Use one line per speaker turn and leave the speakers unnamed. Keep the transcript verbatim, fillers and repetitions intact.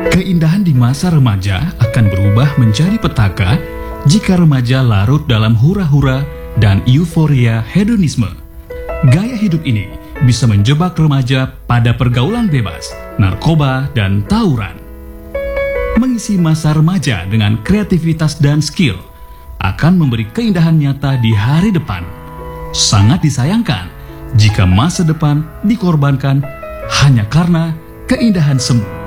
Keindahan di masa remaja akan berubah menjadi petaka jika remaja larut dalam hura-hura dan euforia hedonisme. Gaya hidup ini bisa menjebak remaja pada pergaulan bebas, narkoba, dan tawuran. Mengisi masa remaja dengan kreativitas dan skill akan memberi keindahan nyata di hari depan. Sangat disayangkan jika masa depan dikorbankan hanya karena keindahan semu.